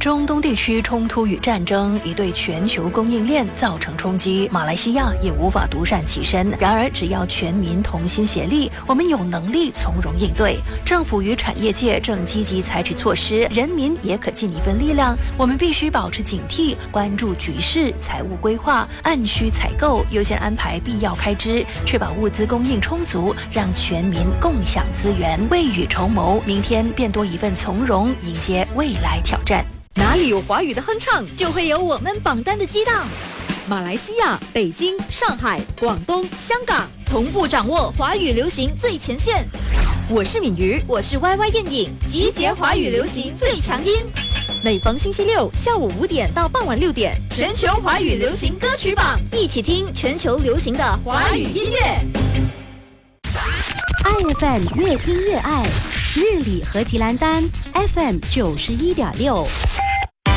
中东地区冲突与战争已对全球供应链造成冲击，马来西亚也无法独善其身。然而，只要全民同心协力，我们有能力从容应对。政府与产业界正积极采取措施，人民也可尽一份力量。我们必须保持警惕，关注局势，财务规划，按需采购，优先安排必要开支，确保物资供应充足，让全民共享资源，未雨绸缪，明天便多一份从容，迎接未来挑战。 哪里有华语的哼唱，就会有我们榜单的激荡。马来西亚、北京、上海、广东、香港，同步掌握华语流行最前线。我是敏瑜，我是 YY 燕影，集结华语流行最强音。每逢星期六下午5点到傍晚6点，全球华语流行歌曲榜，一起听全球流行的华语音乐。 iFM 越听越爱，日理和吉兰丹 FM 91.6。